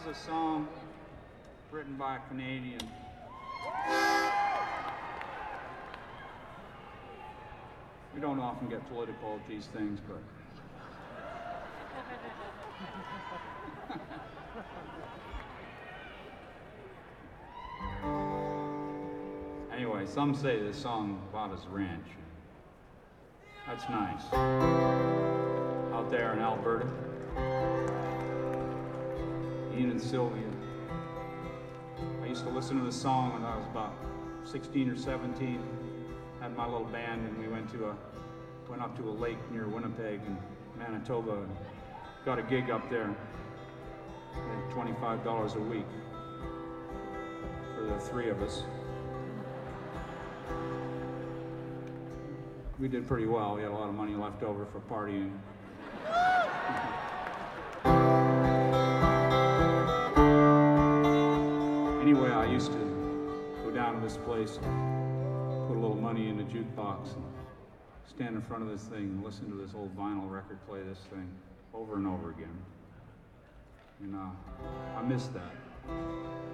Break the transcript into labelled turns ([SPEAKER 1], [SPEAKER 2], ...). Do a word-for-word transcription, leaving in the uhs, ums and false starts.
[SPEAKER 1] a song written by a Canadian. We don't often get political with these things, but anyway, some say this song about his ranch. That's nice. Out there in Alberta. Ian and Sylvia. I used to listen to this song when I was about sixteen or seventeen. Had my little band, and we went to a went up to a lake near Winnipeg in Manitoba and got a gig up there. We had twenty-five dollars a week for the three of us. We did pretty well. We had a lot of money left over for partying. Anyway, I used to go down to this place and put a little money in the jukebox and stand in front of this thing and listen to this old vinyl record play this thing over and over again. And uh, I miss that.